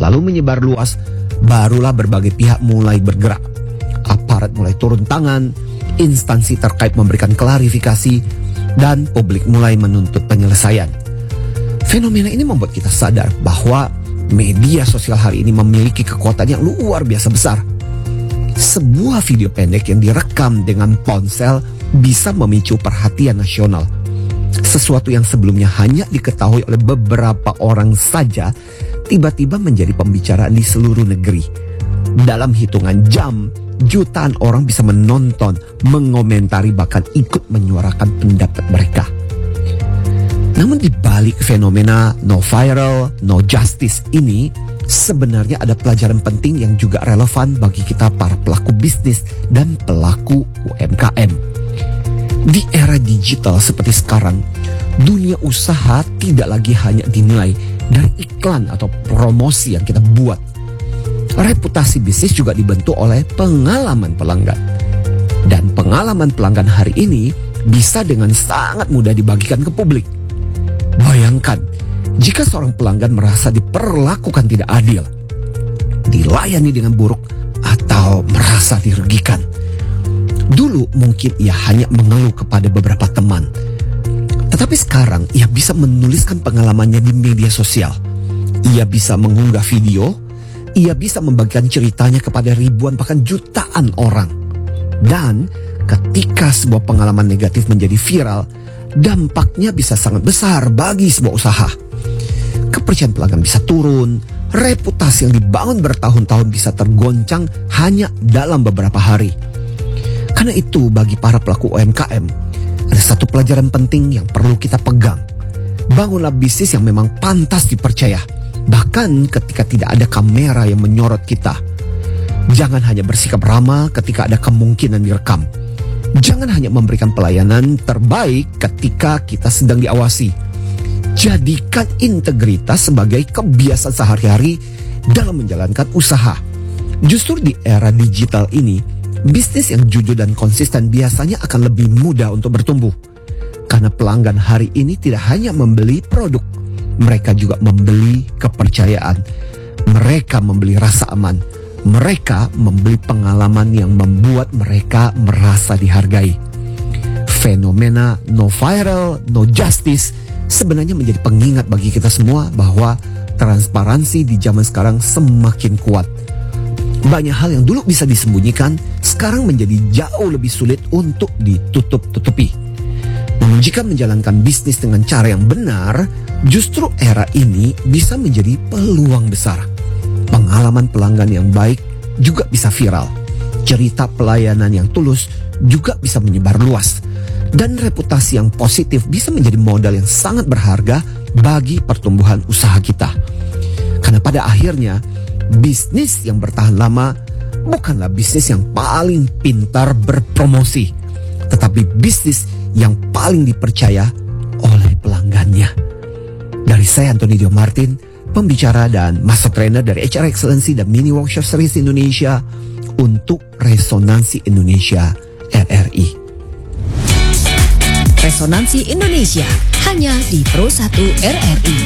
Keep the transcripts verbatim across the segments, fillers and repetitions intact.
lalu menyebar luas, barulah berbagai pihak mulai bergerak. Aparat mulai turun tangan, instansi terkait memberikan klarifikasi, dan publik mulai menuntut penyelesaian. Fenomena ini membuat kita sadar bahwa media sosial hari ini memiliki kekuatan yang luar biasa besar. Sebuah video pendek yang direkam dengan ponsel bisa memicu perhatian nasional. Sesuatu yang sebelumnya hanya diketahui oleh beberapa orang saja, tiba-tiba menjadi pembicaraan di seluruh negeri. Dalam hitungan jam, jutaan orang bisa menonton, mengomentari, bahkan ikut menyuarakan pendapat mereka. Namun di balik fenomena no viral, no justice ini, sebenarnya ada pelajaran penting yang juga relevan bagi kita para pelaku bisnis dan pelaku U M K M. Di era digital seperti sekarang, dunia usaha tidak lagi hanya dinilai dari iklan atau promosi yang kita buat. Reputasi bisnis juga dibentuk oleh pengalaman pelanggan. Dan pengalaman pelanggan hari ini bisa dengan sangat mudah dibagikan ke publik. Bayangkan, jika seorang pelanggan merasa diperlakukan tidak adil, dilayani dengan buruk, atau merasa dirugikan. Dulu mungkin ia hanya mengeluh kepada beberapa teman. Tetapi sekarang ia bisa menuliskan pengalamannya di media sosial. Ia bisa mengunggah video, ia bisa membagikan ceritanya kepada ribuan bahkan jutaan orang. Dan ketika sebuah pengalaman negatif menjadi viral, dampaknya bisa sangat besar bagi sebuah usaha. Kepercayaan pelanggan bisa turun, reputasi yang dibangun bertahun-tahun bisa tergoncang hanya dalam beberapa hari. Karena itu bagi para pelaku U M K M, ada satu pelajaran penting yang perlu kita pegang. Bangunlah bisnis yang memang pantas dipercaya, bahkan ketika tidak ada kamera yang menyorot kita. Jangan hanya bersikap ramah ketika ada kemungkinan direkam. Jangan hanya memberikan pelayanan terbaik ketika kita sedang diawasi. Jadikan integritas sebagai kebiasaan sehari-hari dalam menjalankan usaha. Justru di era digital ini, bisnis yang jujur dan konsisten biasanya akan lebih mudah untuk bertumbuh. Karena pelanggan hari ini tidak hanya membeli produk, mereka juga membeli kepercayaan. Mereka membeli rasa aman. Mereka membeli pengalaman yang membuat mereka merasa dihargai. Fenomena no viral, no justice sebenarnya menjadi pengingat bagi kita semua bahwa transparansi di zaman sekarang semakin kuat. Banyak hal yang dulu bisa disembunyikan, sekarang menjadi jauh lebih sulit untuk ditutup-tutupi. Namun jika menjalankan bisnis dengan cara yang benar, justru era ini bisa menjadi peluang besar. Pengalaman pelanggan yang baik juga bisa viral. Cerita pelayanan yang tulus juga bisa menyebar luas. Dan reputasi yang positif bisa menjadi modal yang sangat berharga bagi pertumbuhan usaha kita. Karena pada akhirnya, bisnis yang bertahan lama bukanlah bisnis yang paling pintar berpromosi, tetapi bisnis yang paling dipercaya oleh pelanggannya. Dari saya Anthony Dio Martin, pembicara dan master trainer dari H R Excellency dan Mini Workshop Series Indonesia untuk Resonansi Indonesia R R I. Resonansi Indonesia hanya di Pro satu R R I.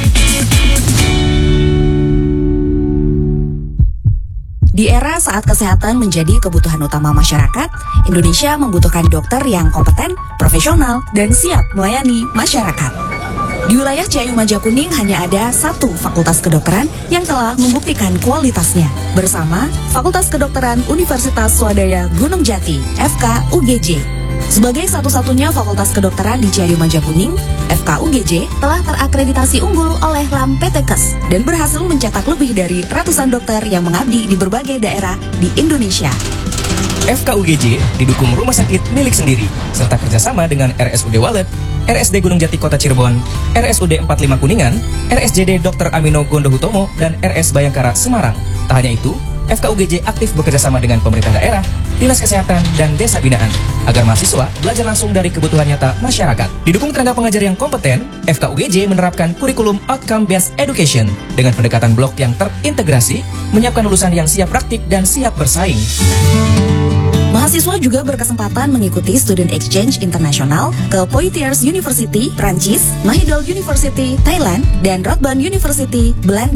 Di era saat kesehatan menjadi kebutuhan utama masyarakat, Indonesia membutuhkan dokter yang kompeten, profesional, dan siap melayani masyarakat. Di wilayah Ciayu Majakuning hanya ada satu fakultas kedokteran yang telah membuktikan kualitasnya, bersama Fakultas Kedokteran Universitas Swadaya Gunung Jati, F K U G J. Sebagai satu-satunya fakultas kedokteran di Ciayu Majakuning, F K U G J telah terakreditasi unggul oleh L A M P T K E S dan berhasil mencetak lebih dari ratusan dokter yang mengabdi di berbagai daerah di Indonesia. F K U G J didukung rumah sakit milik sendiri, serta kerjasama dengan R S U D Walet, R S D Gunung Jati Kota Cirebon, R S U D empat puluh lima Kuningan, R S J D Dokter Amino Gondohutomo, dan R S Bayangkara Semarang. Tak hanya itu, F K U G J aktif bekerjasama dengan pemerintah daerah, dinas kesehatan, dan desa binaan, agar mahasiswa belajar langsung dari kebutuhan nyata masyarakat. Didukung tenaga pengajar yang kompeten, F K U G J menerapkan kurikulum Outcome Based Education dengan pendekatan blok yang terintegrasi, menyiapkan lulusan yang siap praktik dan siap bersaing. Mahasiswa juga berkesempatan mengikuti student exchange internasional ke Poitiers University, Prancis, Mahidol University, Thailand, dan Radboud University, Belanda.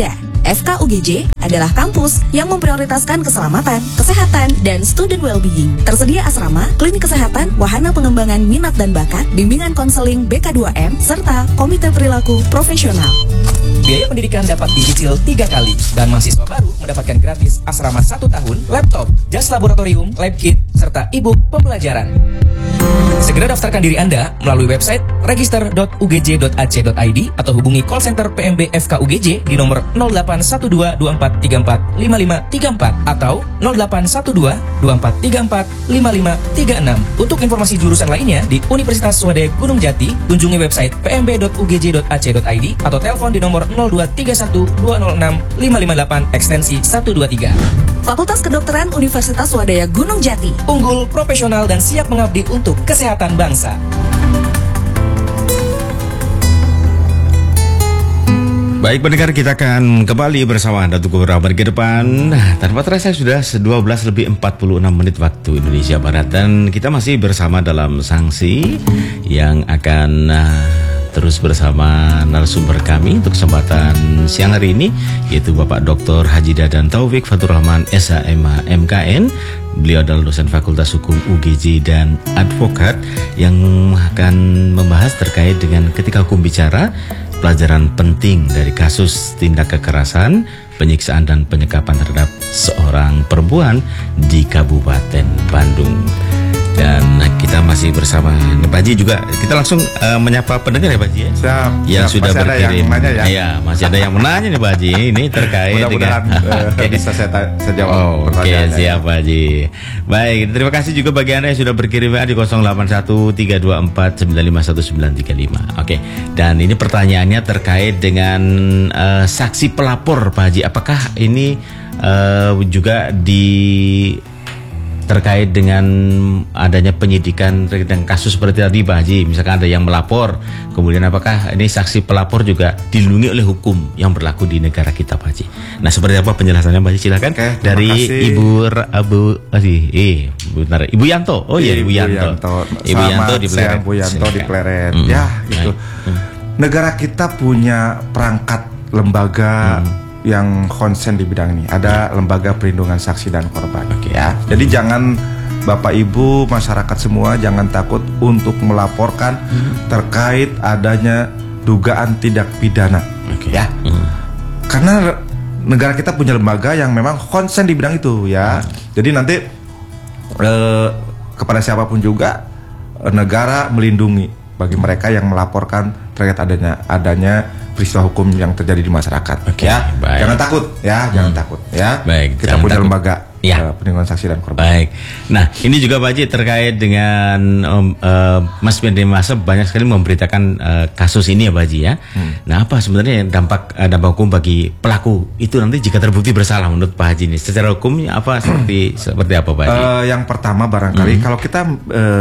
F K U G J adalah kampus yang memprioritaskan keselamatan, kesehatan, dan student well-being. Tersedia asrama, klinik kesehatan, wahana pengembangan minat dan bakat, bimbingan konseling B K dua M, serta komite perilaku profesional. Biaya pendidikan dapat dicicil tiga kali dan mahasiswa baru mendapatkan gratis asrama satu tahun, laptop, jas laboratorium, lab kit, serta e-book pembelajaran. Segera daftarkan diri Anda melalui website register dot u g j dot a c dot i d atau hubungi call center P M B F K U G J di nomor nol delapan satu dua dua empat tiga empat lima lima tiga empat atau nol delapan satu dua dua empat tiga empat lima lima tiga enam. Untuk informasi jurusan lainnya di Universitas Swadaya Gunung Jati, kunjungi website p m b dot u g j dot a c dot i d atau telepon di nomor nol dua tiga satu dua nol enam lima lima delapan ekstensi satu dua tiga. Fakultas Kedokteran Universitas Swadaya Gunung Jati. Unggul, profesional, dan siap mengabdi untuk kesehatan bangsa. Baik pendengar, kita akan kembali bersama Anda untuk beberapa menit ke depan. Tanpa terasa sudah dua belas lebih empat puluh enam menit waktu Indonesia Barat. Dan kita masih bersama dalam sanksi yang akan uh, terus bersama narasumber kami untuk kesempatan siang hari ini, yaitu Bapak Doktor Haji Dadan Taufik Fatur Rahman S H M H M K N. Beliau adalah dosen Fakultas Hukum U G J dan advokat yang akan membahas terkait dengan ketika hukum bicara, pelajaran penting dari kasus tindak kekerasan, penyiksaan dan penyekapan terhadap seorang perempuan di Kabupaten Bandung. Dan kita masih bersama Pak Haji juga. Kita langsung uh, menyapa pendengar ya Pak Haji ya? Siap. Yang siap. sudah masih berkirim. Ada yang ya? Iya, masih ada yang menanya nih Pak Haji. Ini terkait Mudah-mudahan dengan uh, bisa saya, saya jawab. Oh, oke, okay, siap Pak ya. Haji. Baik, terima kasih juga bagi Anda yang sudah berkirim di nol delapan satu tiga dua empat sembilan lima satu sembilan tiga lima. Oke. Okay. Dan ini pertanyaannya terkait dengan uh, saksi pelapor Pak Haji. Apakah ini uh, juga di terkait dengan adanya penyidikan terkait dengan kasus seperti tadi Pak Haji, misalkan ada yang melapor, kemudian apakah ini saksi pelapor juga dilindungi oleh hukum yang berlaku di negara kita Pak Haji? Nah, seperti apa penjelasannya Pak Haji? Silakan. Oke, dari kasih. Ibu Abu Abu eh bentar, Ibu Yanto. Oh iya, Ibu, Ibu Yanto. Yanto. Ibu Yanto di Pleret. Ibu Yanto di Pleret. Hmm. Ya, gitu. Hmm. Negara kita punya perangkat lembaga hmm. yang konsen di bidang ini. Ada Lembaga Perlindungan Saksi dan Korban. Okay. Ya. Jadi jangan Bapak Ibu masyarakat semua jangan takut untuk melaporkan hmm. terkait adanya dugaan tindak pidana. Okay. Ya. Hmm. Karena negara kita punya lembaga yang memang konsen di bidang itu ya. Hmm. Jadi nanti eh, kepada siapapun juga eh, negara melindungi bagi mereka yang melaporkan terkait adanya adanya peristiwa hukum yang terjadi di masyarakat. Oke, ya, baik. Jangan takut, ya, hmm. jangan takut, ya. Baik, kita punya takut. Lembaga ya. uh, perlindungan saksi dan korban. Baik. Nah, ini juga Pak Haji terkait dengan um, uh, Mas media massa banyak sekali memberitakan uh, kasus ini ya Pak Haji ya. Hmm. Nah, apa sebenarnya dampak uh, dampak hukum bagi pelaku itu nanti jika terbukti bersalah menurut Pak Haji ini? Secara hukumnya apa seperti seperti apa Pak Haji? Uh, yang pertama barangkali hmm. kalau kita uh,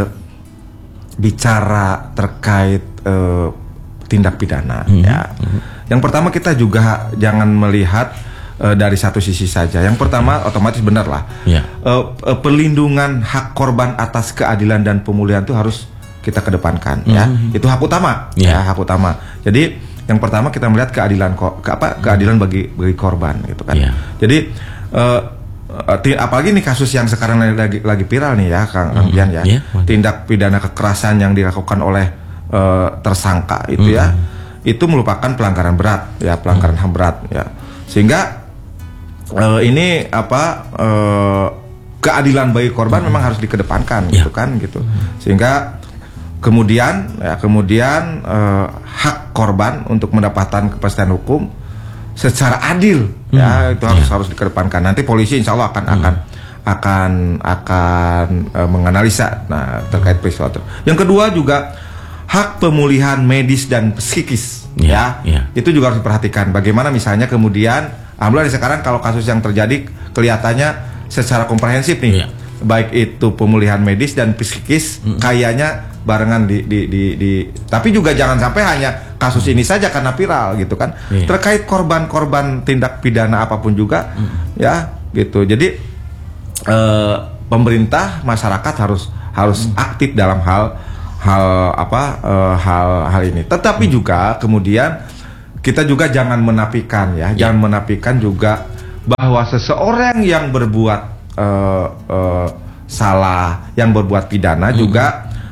bicara terkait uh, tindak pidana hmm. ya. Hmm. Yang pertama kita juga jangan melihat uh, dari satu sisi saja. Yang pertama hmm. otomatis benar lah. Ya. Uh, uh, perlindungan hak korban atas keadilan dan pemulihan itu harus kita kedepankan hmm. ya. Itu hak utama ya. ya, hak utama. Jadi yang pertama kita melihat keadilan ko, ke apa? keadilan bagi bagi korban gitu kan. Ya. Jadi uh, apalagi nih kasus yang sekarang lagi lagi viral nih ya Kang mm-hmm. Bian ya. Yeah. Tindak pidana kekerasan yang dilakukan oleh uh, tersangka itu mm-hmm. ya. Itu merupakan pelanggaran berat ya, pelanggaran mm-hmm. H A M berat ya. Sehingga uh, ini apa uh, keadilan bagi korban mm-hmm. memang harus dikedepankan yeah. gitu kan gitu. Mm-hmm. Sehingga kemudian ya kemudian uh, hak korban untuk mendapatkan kepastian hukum secara adil hmm. ya itu harus yeah. harus dikedepankan. Nanti polisi insya Allah akan hmm. akan akan akan uh, menganalisa nah terkait peristiwa itu. Yang kedua juga hak pemulihan medis dan psikis yeah. ya yeah. itu juga harus diperhatikan. Bagaimana misalnya kemudian alhamdulillah sekarang kalau kasus yang terjadi kelihatannya secara komprehensif nih yeah. baik itu pemulihan medis dan psikis hmm. kayaknya barengan di, di, di, di tapi juga jangan sampai hanya kasus ini saja karena viral gitu kan yeah. terkait korban-korban tindak pidana apapun juga mm. ya gitu. Jadi eh, pemerintah masyarakat harus harus mm. aktif dalam hal hal apa eh, hal hal ini. Tetapi mm. juga kemudian kita juga jangan menafikan ya, Ya. jangan menafikan juga bahwa seseorang yang berbuat uh, uh, salah, yang berbuat pidana Hmm. juga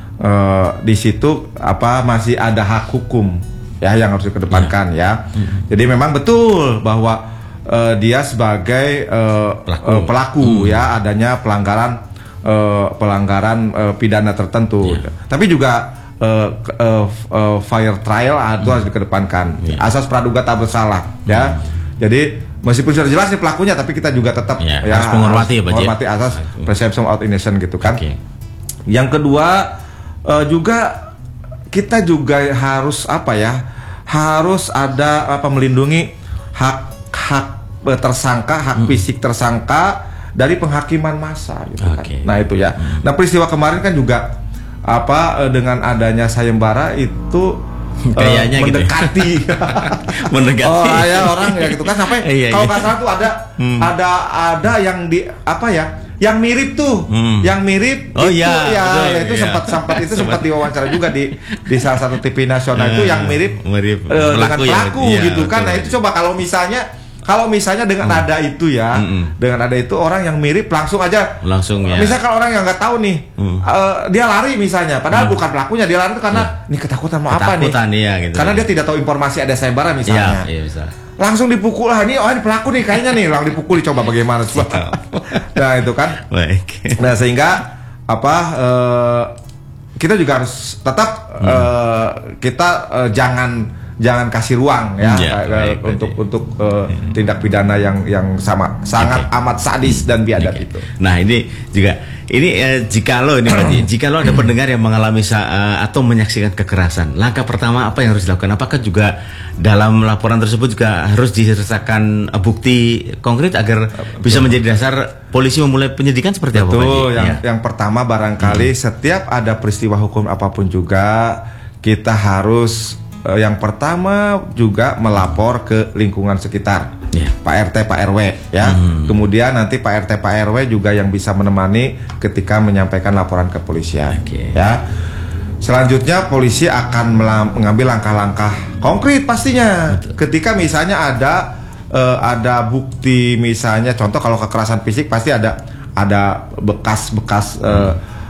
uh, di situ apa masih ada hak hukum ya yang harus dikedepankan ya. Hmm. Jadi memang betul bahwa uh, dia sebagai uh, Pelaku. uh, pelaku Hmm. ya adanya pelanggaran uh, pelanggaran uh, pidana tertentu. Ya. Tapi juga Uh, uh, uh, fair trial uh, itu harus dikedepankan. Ya. Asas praduga tak bersalah ya. Jadi meskipun sudah jelas nih pelakunya, tapi kita juga tetap Ya, harus menghormati ya, Pak, menghormati asas presumption of innocence gitu kan. Oke. Yang kedua uh, juga kita juga harus apa ya? Harus ada apa melindungi hak hak uh, tersangka, hak Hmm. fisik tersangka dari penghakiman massa gitu kan. Oke. Nah itu ya. Nah peristiwa kemarin kan juga apa eh, dengan adanya sayembara itu eh, Kayaknya gitu ya. mendekati Mendekati. oh ya orang ya gitu kan sampai Iya, kalau iya. nggak salah tuh ada Hmm. ada ada yang di apa ya yang mirip tuh Hmm. yang mirip Oh, itu iya, ya, betul, ya itu iya. sempat sempat itu sempat diwawancara juga di di salah satu T V nasional itu Eh, yang mirip, mirip eh, dengan pelaku ya, pelaku iya, gitu kan. betul. Nah itu coba kalau misalnya kalau misalnya dengan Hmm. ada itu ya Mm-mm. dengan ada itu orang yang mirip langsung aja Langsung ya. misalkan orang yang nggak tahu nih, Hmm. eh, dia lari misalnya, padahal bukan pelakunya, dia lari itu karena ini ketakutan mau apa nih? Ketakutan, iya, gitu. Karena dia tidak tahu informasi ada sayembara misalnya. Iya, iya bisa. Langsung dipukul lah, ini oh ini pelaku nih kayaknya nih, langsung dipukul coba bagaimana coba. Nah itu kan. Baik. Nah sehingga apa? eh, kita juga harus tetap Hmm. eh, kita eh, jangan jangan kasih ruang ya, Ya, eh, baik, untuk baik. untuk eh, tindak pidana yang yang sama sangat Oke. amat sadis dan biadab Oke. itu. Nah ini juga ini eh, jikalau ini Pak Ji, jikalau ada pendengar yang mengalami sa- eh, atau menyaksikan kekerasan, langkah pertama apa yang harus dilakukan? Apakah juga dalam laporan tersebut juga harus disertakan eh, bukti konkret agar bisa menjadi dasar polisi memulai penyidikan seperti apa Pak Ji? Betul, yang Ya. yang pertama barangkali setiap ada peristiwa hukum apapun juga kita harus eh, yang pertama juga melapor ke lingkungan sekitar. Ya. Pak R T, Pak R W ya. Kemudian nanti Pak R T, Pak R W juga yang bisa menemani ketika menyampaikan laporan ke polisian Oke. ya. Selanjutnya polisi akan melam- mengambil langkah-langkah konkret pastinya. Ketika misalnya ada eh, ada bukti misalnya contoh kalau kekerasan fisik pasti ada ada bekas-bekas eh,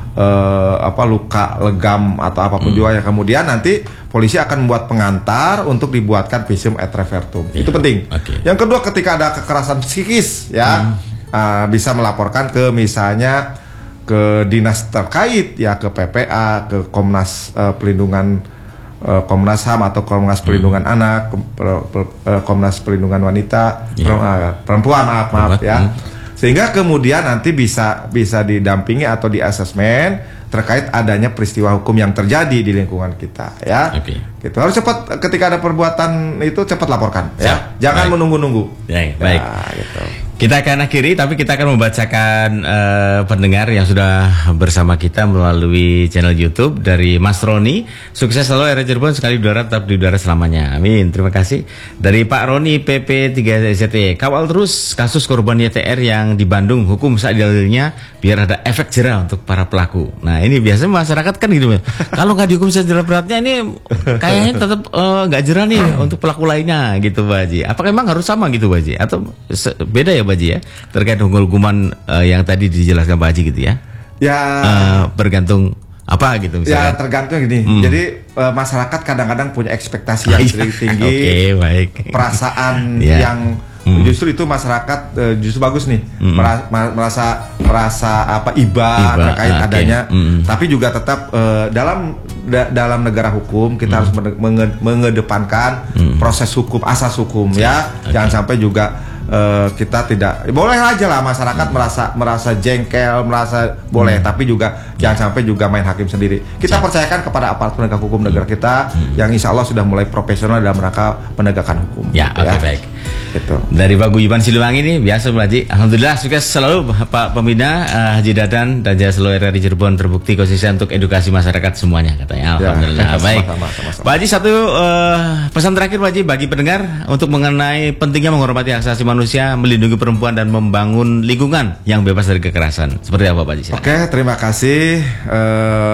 eh, apa luka legam atau apapun juga ya. Kemudian nanti polisi akan membuat pengantar untuk dibuatkan visum et repertum. Ya. Itu penting. Oke. Yang kedua ketika ada kekerasan psikis ya ah, bisa melaporkan ke misalnya ke dinas terkait ya, ke P P A, ke Komnas eh, Pelindungan eh, Komnas H A M atau Komnas Pelindungan Anak, Kom- per- per- eh, Komnas Pelindungan Wanita, Ya. per- eh, perempuan maaf maaf Perempuan, ya. hmm. Sehingga kemudian nanti bisa bisa didampingi atau di asesmen terkait adanya peristiwa hukum yang terjadi di lingkungan kita ya. Oke. Gitu. Harus cepat ketika ada perbuatan itu cepat laporkan ya. Siap. Jangan Baik. menunggu-nunggu. Ya, baik. Ya, gitu. Kita akan akhiri, tapi kita akan membacakan eh, pendengar yang sudah bersama kita melalui channel YouTube dari Mas Roni. Sukses selalu R S Cirebon, sekali di udara tetap di udara selamanya. Amin. Terima kasih. Dari Pak Roni P P tiga Z T. Kawal terus kasus korban Y T R yang di Bandung, hukum seadil-adilnya biar ada efek jerah untuk para pelaku. Nah ini biasanya masyarakat kan gitu. Kalau nggak dihukum sejerah beratnya ini kayaknya tetap eh, nggak jerah nih untuk pelaku lainnya gitu Pak Haji. Apakah memang harus sama gitu Pak Haji? Atau se- beda ya Pak Haji ya? Terkait hukuman eh, yang tadi dijelaskan Pak Haji gitu ya? Ya Eh, bergantung apa gitu Ya misalkan? tergantung gini. Hmm. Jadi eh, masyarakat kadang-kadang punya ekspektasi yang Iya. tinggi, tinggi, Oke, baik. perasaan Ya. yang Hmm. justru itu masyarakat eh, justru bagus nih, Hmm. Mera- ma- merasa merasa apa iba, Iba, terkait ah, oke. adanya. Hmm. Tapi juga tetap eh, dalam da- dalam negara hukum kita harus menge- menge- mengedepankan Hmm. proses hukum, asas hukum ya. Oke. Jangan sampai juga eh, kita tidak boleh aja lah masyarakat merasa merasa jengkel, merasa boleh, tapi juga jangan sampai juga main hakim sendiri. Kita percayakan kepada aparat penegak hukum negara kita yang insya Allah sudah mulai profesional dalam rangka penegakan hukum. Ya, oke baik. Gitu. Dari Paguyuban Siliwangi ini biasa Pak Haji. Alhamdulillah sukses selalu Pak Pembina eh, Haji Dadan dan Jaya Seluruh R R I Cirebon terbukti konsisten untuk edukasi masyarakat semuanya katanya. Ya, Alhamdulillah. Baik. sama-sama, sama-sama. Pak Haji satu eh, pesan terakhir Pak Haji bagi pendengar untuk mengenai pentingnya menghormati hak asasi manusia, melindungi perempuan dan membangun lingkungan yang bebas dari kekerasan. Seperti apa Pak Haji? Silakan. Oke, terima kasih. Eh,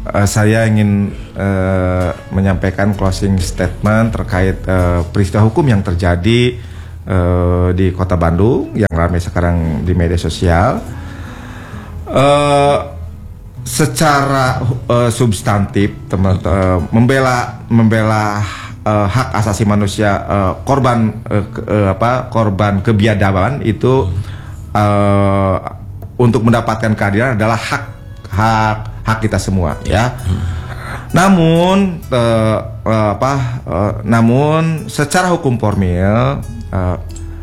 uh, saya ingin uh, menyampaikan closing statement terkait uh, peristiwa hukum yang terjadi uh, di Kota Bandung yang ramai sekarang di media sosial. Uh, secara uh, substantif, teman uh, membela membela uh, hak asasi manusia uh, korban uh, ke, uh, apa korban kebiadaban itu uh, untuk mendapatkan keadilan adalah hak hak hak kita semua, ya. Namun uh, uh, apa uh, namun secara hukum formil uh,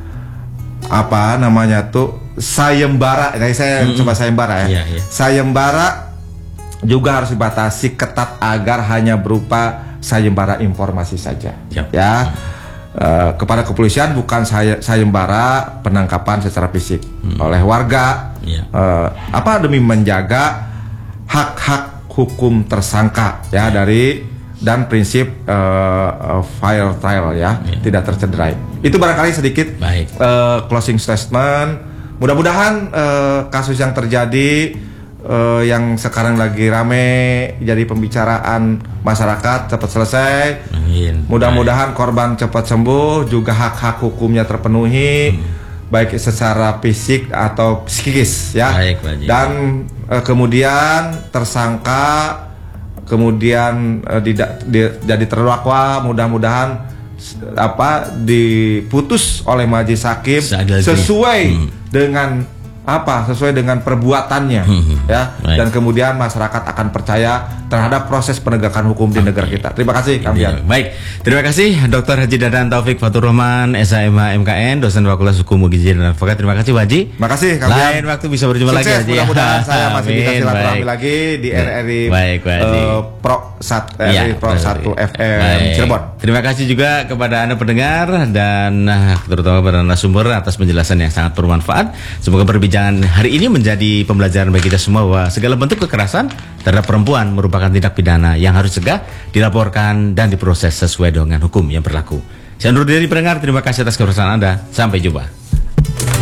apa namanya tuh sayembara, kayak saya mm-hmm. coba sayembara ya. Yeah, yeah. Sayembara juga harus dibatasi ketat agar hanya berupa sayembara informasi saja. Yep. Ya. Uh, kepada kepolisian bukan say- sayembara penangkapan secara fisik mm. oleh warga. Yeah. Uh, apa demi menjaga hak-hak hukum tersangka ya, yeah. dari dan prinsip uh, uh, fair trial ya, yeah. tidak tercederai. Itu barangkali sedikit uh, closing statement. Mudah-mudahan uh, kasus yang terjadi uh, yang sekarang lagi rame jadi pembicaraan masyarakat cepat selesai. Amin. Mudah-mudahan korban cepat sembuh, juga hak-hak hukumnya terpenuhi, hmm. baik secara fisik atau psikis ya. Baik, dan uh, kemudian tersangka kemudian uh, tidak di, jadi terdakwa, mudah-mudahan apa diputus oleh majelis hakim sesuai hmm. dengan apa sesuai dengan perbuatannya hmm. ya. Baik. Dan kemudian masyarakat akan percaya terhadap proses penegakan hukum di negara kita. Terima kasih Kang Bian. Baik, terima kasih Doktor Haji Dadan Taufik Fatur Rahman, S H M H M K N, dosen Fakultas Hukum U G J dan Advokat. Terima kasih Haji. Terima kasih Kang Bian. Lain waktu bisa berjumpa Sukses, lagi Haji. Mudah-mudahan saya masih bisa silaturahmi lagi di R R I baik, uh, Pro sat, ya, Pro satu F M baik. Cirebon. Terima kasih juga kepada Anda pendengar dan terutama kepada narasumber atas penjelasan yang sangat bermanfaat. Semoga perbincangan hari ini menjadi pembelajaran bagi kita semua bahwa segala bentuk kekerasan terhadap perempuan merupakan tindak pidana yang harus segera dilaporkan dan diproses sesuai dengan hukum yang berlaku. Saya undur diri pendengar, terima kasih atas kebersamaan Anda. Sampai jumpa.